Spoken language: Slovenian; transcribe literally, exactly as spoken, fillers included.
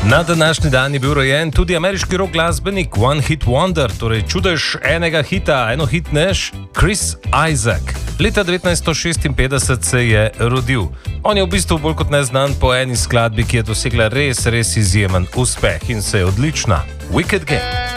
Na današnji dan je bil rojen tudi ameriški rock glasbenik One Hit Wonder, torej čudež enega hita, eno hit neš, Chris Isaak. Leta devetnajststo šestinpetdeset se je rodil. On je v bistvu bolj kot neznan po eni skladbi, ki je dosegla res, res izjemen uspeh in se je odlična. Wicked Game.